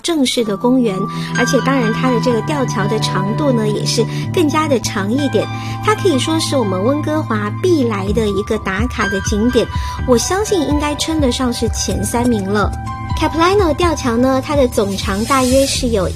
正式的公园，而且当然它的这个吊桥的长度呢也是更加的长一点，它可以说是我们温哥华必来的一个打卡的景点，我相信应该称得上是前3名了。Capilano 吊桥呢，它的总长大约是有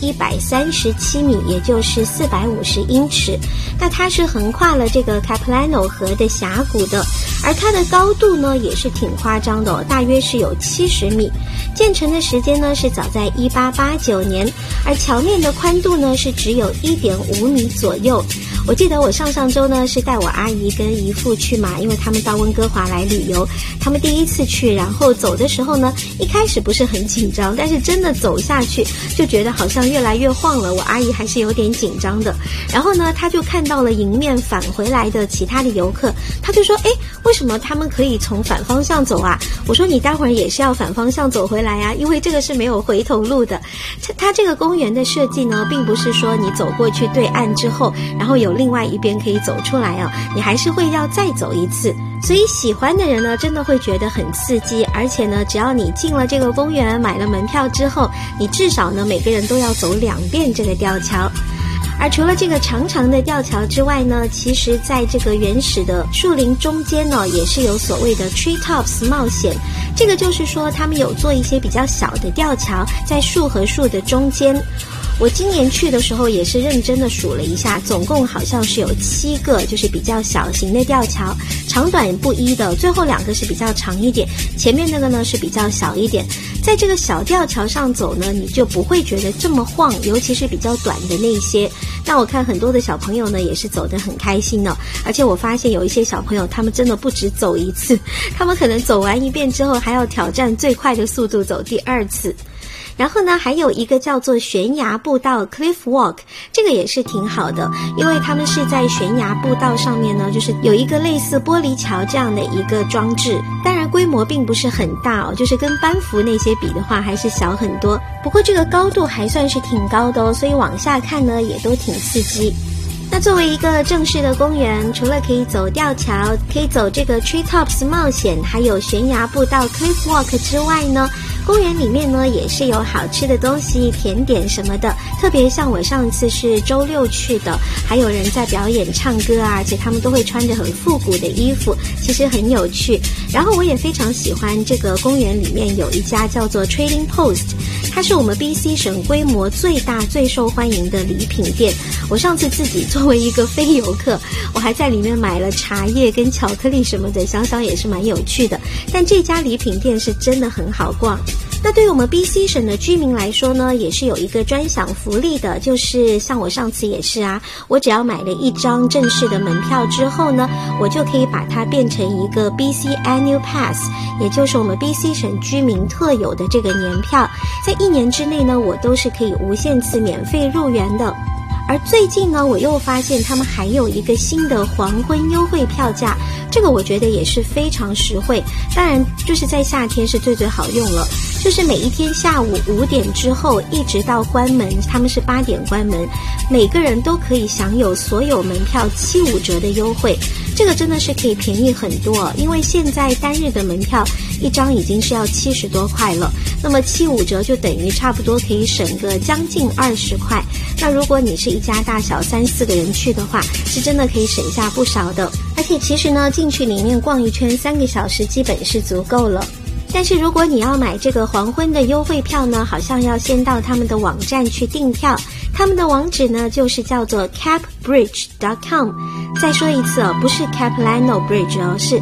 137米，也就是450英尺。那它是横跨了这个 Capilano 河的峡谷的，而它的高度呢也是挺夸张的大约是有70米。建成的时间呢是早在1889年，而桥面的宽度呢是只有1.5米左右。我记得我上周呢是带我阿姨跟姨父去嘛，因为他们到温哥华来旅游，他们第一次去，然后走的时候呢，一开始不是很紧张，但是真的走下去就觉得好像越来越晃了，我阿姨还是有点紧张的。然后呢，她就看到了迎面返回来的其他的游客，她就说为什么他们可以从反方向走啊？我说你待会儿也是要反方向走回来啊，因为这个是没有回头路的。它这个公园的设计呢，并不是说你走过去对岸之后，然后有另外一边可以走出来你还是会要再走一次。所以喜欢的人呢，真的会觉得很刺激，而且呢，只要你进了这个公园，买了门票之后，你至少呢每个人都要走2遍这个吊桥。而除了这个长长的吊桥之外呢，其实在这个原始的树林中间呢，也是有所谓的 Treetops 冒险。这个就是说他们有做一些比较小的吊桥，在树和树的中间。我今年去的时候也是认真的数了一下，总共好像是有7个，就是比较小型的吊桥，长短不一的，最后2个是比较长一点，前面那个呢是比较小一点。在这个小吊桥上走呢，你就不会觉得这么晃，尤其是比较短的那些。那我看很多的小朋友呢也是走得很开心的，而且我发现有一些小朋友他们真的不止走一次，他们可能走完一遍之后还要挑战最快的速度走第2次。然后呢，还有一个叫做悬崖步道 Cliff Walk， 这个也是挺好的，因为他们是在悬崖步道上面呢，就是有一个类似玻璃桥这样的一个装置，当然规模并不是很大就是跟班夫那些比的话还是小很多，不过这个高度还算是挺高的所以往下看呢也都挺刺激。那作为一个正式的公园，除了可以走吊桥，可以走这个 Treetops 冒险，还有悬崖步道 Cliff Walk 之外呢，公园里面呢也是有好吃的东西，甜点什么的，特别像我上次是周6去的，还有人在表演唱歌而且他们都会穿着很复古的衣服，其实很有趣。然后我也非常喜欢这个公园里面有一家叫做 Trading Post， 它是我们 BC 省规模最大最受欢迎的礼品店。我上次自己作为一个非游客，我还在里面买了茶叶跟巧克力什么的，想想也是蛮有趣的。但这家礼品店是真的很好逛。那对于我们 BC 省的居民来说呢，也是有一个专享福利的，就是像我上次也是我只要买了1张正式的门票之后呢，我就可以把它变成一个 BC Annual Pass， 也就是我们 BC 省居民特有的这个年票，在1年之内呢，我都是可以无限次免费入园的。而最近呢，我又发现他们还有一个新的黄昏优惠票价，这个我觉得也是非常实惠，当然就是在夏天是最好用了，就是每一天下午5点之后一直到关门，他们是8点关门，每个人都可以享有所有门票75折的优惠，这个真的是可以便宜很多，因为现在单日的门票1张已经是要70多块了，那么75折就等于差不多可以省个将近20块。那如果你是一家大小3、4个人去的话，是真的可以省下不少的。而且其实呢，进去里面逛一圈3个小时基本是足够了。但是如果你要买这个黄昏的优惠票呢，好像要先到他们的网站去订票，他们的网址呢就是叫做 capbridge.com。 再说一次不是 Capilano Bridge是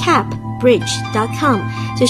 capbridge.com， 就是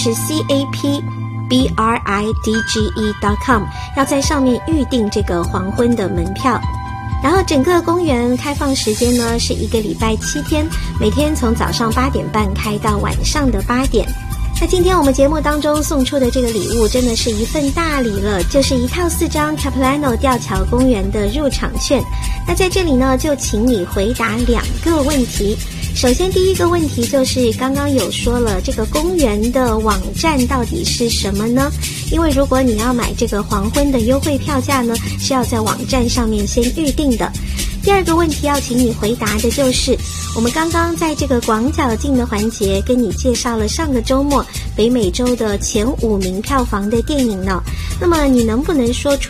CAPBRIDGE.com， 要在上面预订这个黄昏的门票。然后整个公园开放时间呢是1个礼拜7天，每天从早上8点半开到晚上的8点。那今天我们节目当中送出的这个礼物真的是一份大礼了，就是一套4张 Capilano 吊桥公园的入场券。那在这里呢，就请你回答2个问题。首先第一个问题就是刚刚有说了，这个公园的网站到底是什么呢？因为如果你要买这个黄昏的优惠票价呢，是要在网站上面先预定的。第二个问题要请你回答的就是，我们刚刚在这个广角镜的环节跟你介绍了上个周末北美洲的前5名票房的电影呢，那么你能不能说出